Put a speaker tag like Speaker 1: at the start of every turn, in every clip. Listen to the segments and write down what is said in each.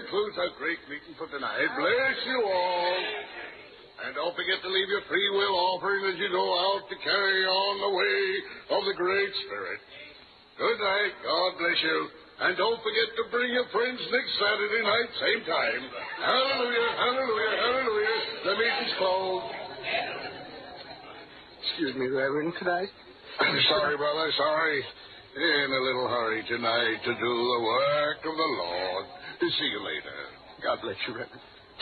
Speaker 1: concludes our great meeting for tonight. Bless you all. And don't forget to leave your free will offering as you go out to carry on the way of the Great Spirit. Good night. God bless you. And don't forget to bring your friends next Saturday night, same time. Hallelujah, hallelujah, hallelujah. The meeting's closed.
Speaker 2: Excuse me, Reverend, could I?
Speaker 1: Sorry, brother, sorry. In a little hurry tonight to do the work of the Lord. See you later.
Speaker 2: God bless you, Reverend.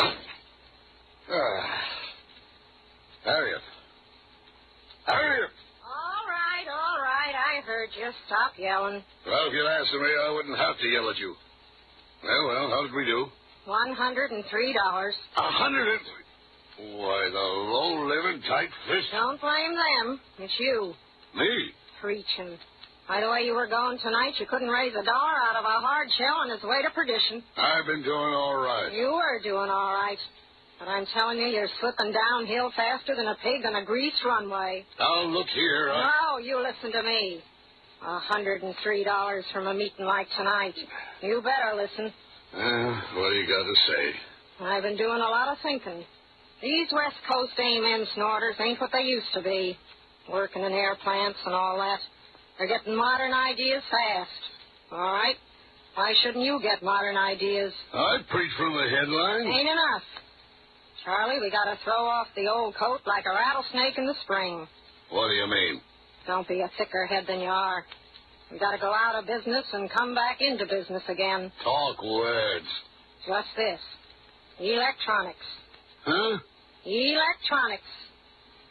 Speaker 1: Harriet. Harriet!
Speaker 3: All right, I heard you. Stop yelling.
Speaker 1: Well, if you'd asked me, I wouldn't have to yell at you. Well, how did we do?
Speaker 3: $103.
Speaker 1: $100. Why, the low-living tight-fist.
Speaker 3: Don't blame them. It's you.
Speaker 1: Me?
Speaker 3: Preaching. By the way you were going tonight, you couldn't raise $1 out of a hard shell on its way to perdition.
Speaker 1: I've been doing all right.
Speaker 3: You were doing all right. But I'm telling you, you're slipping downhill faster than a pig on a grease runway.
Speaker 1: Now, look here.
Speaker 3: No, you listen to me. $103 from a meeting like tonight. You better listen.
Speaker 1: What do you got to say?
Speaker 3: I've been doing a lot of thinking. These West Coast amen snorters ain't what they used to be. Working in air plants and all that. They're getting modern ideas fast. All right? Why shouldn't you get modern ideas?
Speaker 1: I preach from the headlines.
Speaker 3: Ain't enough. Charlie, we got to throw off the old coat like a rattlesnake in the spring.
Speaker 1: What do you mean?
Speaker 3: Don't be a thicker head than you are. We got to go out of business and come back into business again.
Speaker 1: Talk words.
Speaker 3: Just this. Electronics.
Speaker 1: Huh?
Speaker 3: Electronics.